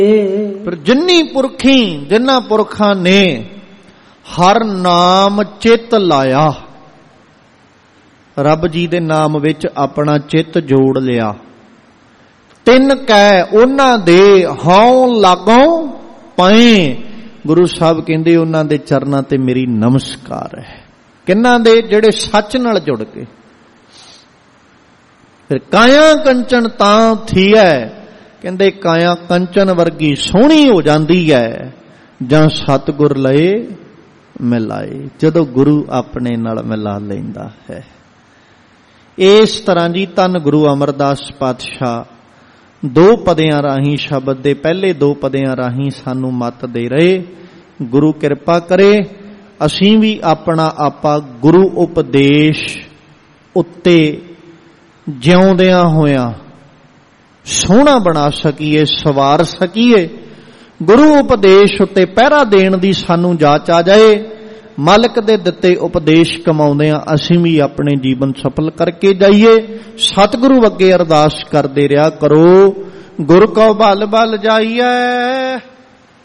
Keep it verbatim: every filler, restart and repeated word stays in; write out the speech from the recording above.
ਪਰ ਜਿੰਨੀ ਪੁਰਖੀ ਜਿਨ੍ਹਾਂ ਪੁਰਖਾਂ ਨੇ ਹਰ ਨਾਮ ਚਿੱਤ ਲਾਇਆ, ਰੱਬ ਜੀ ਦੇ ਨਾਮ ਵਿੱਚ ਆਪਣਾ ਚਿੱਤ ਜੋੜ ਲਿਆ, ਤਿੰਨ ਕੈ ਉਹਨਾਂ ਦੇ ਹਉ ਲਾਗੋਂ ਪਏ। ਗੁਰੂ ਸਾਹਿਬ ਕਹਿੰਦੇ ਉਹਨਾਂ ਦੇ ਚਰਨਾਂ ਤੇ ਮੇਰੀ ਨਮਸਕਾਰ ਹੈ। ਕਿੰਨਾਂ ਦੇ? ਜਿਹੜੇ ਸੱਚ ਨਾਲ ਜੁੜ ਕੇ। ਫਿਰ ਕਾਇਆ ਕੰਚਨ ਤਾਂ ਥੀਐ, ਕਹਿੰਦੇ ਕਾਇਆ ਕੰਚਨ ਵਰਗੀ ਸੋਹਣੀ ਹੋ ਜਾਂਦੀ ਹੈ ਜਾਂ ਸਤਿਗੁਰ ਲਏ ਮਿਲਾਏ, ਜਦੋਂ ਗੁਰੂ ਆਪਣੇ ਨਾਲ ਮਿਲਾ ਲੈਂਦਾ ਹੈ। ਇਸ ਤਰ੍ਹਾਂ ਜੀ ਧੰਨ ਗੁਰੂ ਅਮਰਦਾਸ ਪਾਤਸ਼ਾਹ ਦੋ ਪਦਿਆਂ ਰਾਹੀਂ, ਸ਼ਬਦ ਦੇ ਪਹਿਲੇ ਦੋ ਪਦਿਆਂ ਰਾਹੀਂ ਸਾਨੂੰ ਮੱਤ ਦੇ ਰਹੇ। ਗੁਰੂ ਕਿਰਪਾ ਕਰੇ ਅਸੀਂ ਵੀ ਆਪਣਾ ਆਪਾ ਗੁਰੂ ਉਪਦੇਸ਼ ਉੱਤੇ ਜਿਉਂਦਿਆਂ ਹੋਇਆਂ ਸੋਹਣਾ ਬਣਾ ਸਕੀਏ, ਸਵਾਰ ਸਕੀਏ। ਗੁਰੂ ਉਪਦੇਸ਼ ਉੱਤੇ ਪਹਿਰਾ ਦੇਣ ਦੀ ਸਾਨੂੰ ਜਾਚ ਆ ਜਾਏ। ਮਾਲਕ ਦੇ ਦਿੱਤੇ ਉਪਦੇਸ਼ ਕਮਾਉਂਦਿਆਂ ਅਸੀਂ ਵੀ ਆਪਣੇ ਜੀਵਨ ਸਫਲ ਕਰਕੇ ਜਾਈਏ। ਸਤਿਗੁਰੂ ਅੱਗੇ ਅਰਦਾਸ ਕਰਦੇ ਰਿਹਾ ਕਰੋ, ਗੁਰ ਕਉ ਬਲ ਬਲ ਜਾਈਐ।